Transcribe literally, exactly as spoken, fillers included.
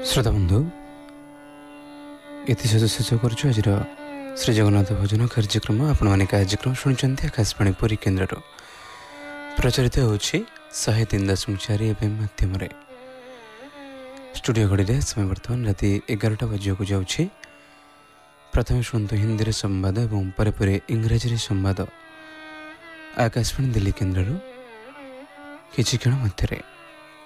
श्रोता बंधु इति शेष करुछु आज श्री जगन्नाथ भजन कार्यक्रम आपण मैंने कार्यक्रम शुणुंट आकाशवाणी पुरी केन्द्र प्रचारित होछि शहे तीन दशमिक चार एफएम माध्यम स्टूडियो घड़ी समय बर्तमान राति एगारटा बजिया जाऊँगी। प्रथम शुणु हिंदी संवाद और परे परे इंग्राजी संवाद आकाशवाणी दिल्ली केन्द्र किछि क्षण मध्य